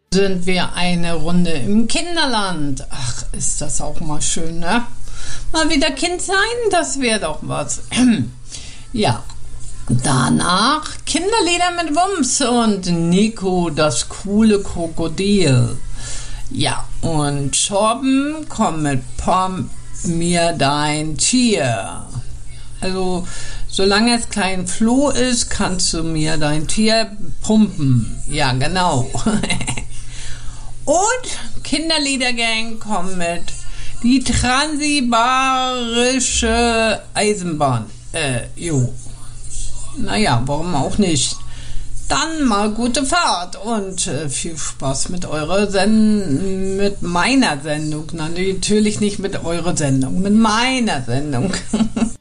Sind wir eine Runde im Kinderland. Ach, ist das auch mal schön, ne? Mal wieder Kind sein, das wäre doch was. Ja, danach Kinderlieder mit Wumms und Nico, das coole Krokodil. Ja, und Torben kommt mit Pom mir dein Tier. Also, solange es kein Floh ist, kannst du mir dein Tier pumpen. Ja, genau. Und Kinderliedergang kommt mit die Transsibarische Eisenbahn. Naja, warum auch nicht? Dann mal gute Fahrt und viel Spaß mit mit meiner Sendung. Na, natürlich nicht mit eurer Sendung, mit meiner Sendung.